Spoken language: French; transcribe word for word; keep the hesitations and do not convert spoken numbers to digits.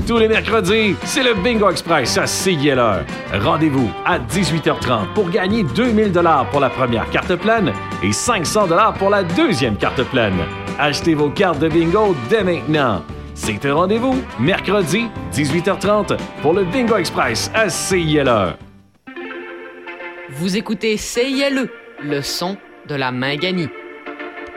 Tous les mercredis, c'est le Bingo Express à C I L E. Rendez-vous à dix-huit heures trente pour gagner deux mille dollars pour la première carte pleine et cinq cents dollars pour la deuxième carte pleine. Achetez vos cartes de bingo dès maintenant. C'est un rendez-vous, mercredi, dix-huit heures trente, pour le Bingo Express à C I L E. Vous écoutez C I L E, le son de la Minganie.